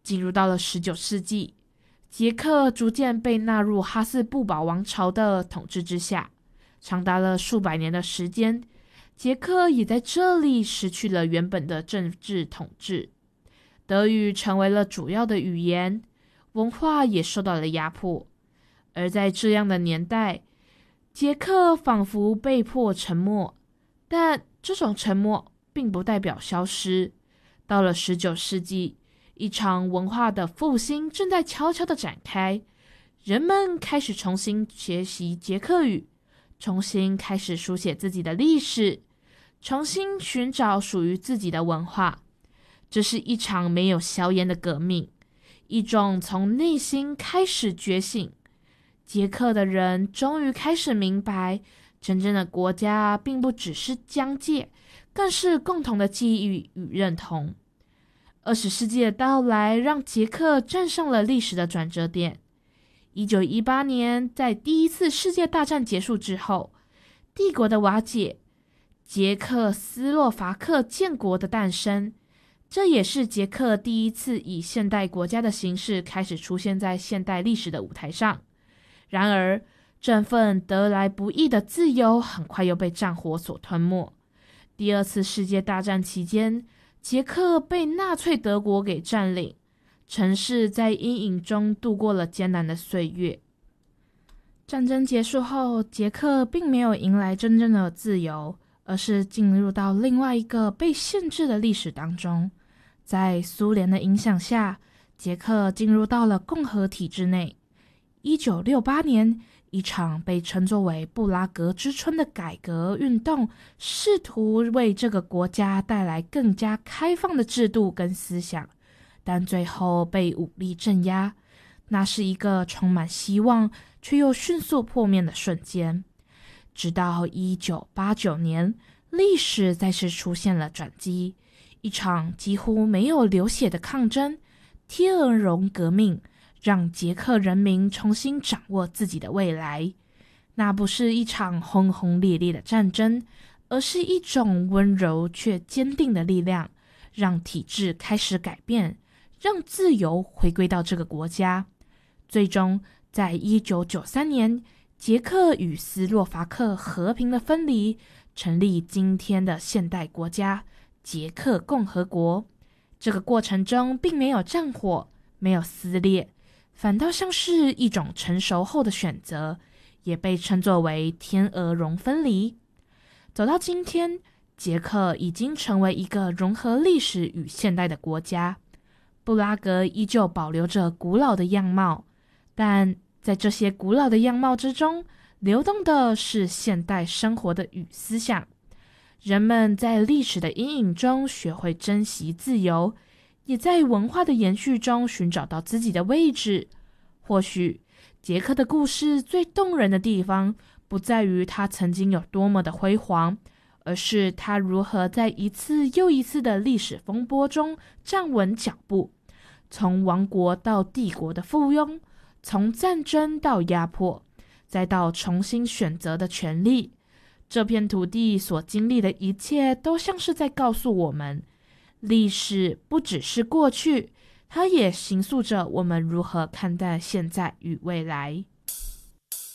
进入到了19世纪，捷克逐渐被纳入哈斯布堡王朝的统治之下，长达了数百年的时间，捷克也在这里失去了原本的政治统治，德语成为了主要的语言，文化也受到了压迫。而在这样的年代，捷克仿佛被迫沉默，但这种沉默并不代表消失。到了19世纪，一场文化的复兴正在悄悄地展开，人们开始重新学习捷克语，重新开始书写自己的历史，重新寻找属于自己的文化。这是一场没有硝烟的革命，一种从内心开始觉醒。捷克的人终于开始明白，真正的国家并不只是疆界，更是共同的记忆与认同。20世纪的到来让捷克站上了历史的转折点。1918年，在第一次世界大战结束之后，帝国的瓦解，捷克斯洛伐克建国的诞生，这也是捷克第一次以现代国家的形式开始出现在现代历史的舞台上。然而，这份得来不易的自由很快又被战火所吞没。第二次世界大战期间，捷克被纳粹德国给占领，城市在阴影中度过了艰难的岁月。战争结束后，捷克并没有迎来真正的自由，而是进入到另外一个被限制的历史当中。在苏联的影响下，捷克进入到了共和体制内。1968年，一场被称作为布拉格之春的改革运动，试图为这个国家带来更加开放的制度跟思想，但最后被武力镇压。那是一个充满希望却又迅速破灭的瞬间。直到1989年，历史再次出现了转机，一场几乎没有流血的抗争——天鹅绒革命，让捷克人民重新掌握自己的未来。那不是一场轰轰烈烈的战争，而是一种温柔却坚定的力量，让体制开始改变，让自由回归到这个国家。最终，在1993年，捷克与斯洛伐克和平的分离，成立今天的现代国家——捷克共和国。这个过程中并没有战火，没有撕裂，反倒像是一种成熟后的选择，也被称作为天鹅绒分离。走到今天，捷克已经成为一个融合历史与现代的国家。布拉格依旧保留着古老的样貌，但在这些古老的样貌之中，流动的是现代生活的与思想。人们在历史的阴影中学会珍惜自由，也在文化的延续中寻找到自己的位置。或许捷克的故事最动人的地方，不在于它曾经有多么的辉煌，而是它如何在一次又一次的历史风波中站稳脚步，从王国到帝国的附庸，从战争到压迫，再到重新选择的权利。这片土地所经历的一切，都像是在告诉我们，历史不只是过去，它也形塑着我们如何看待现在与未来。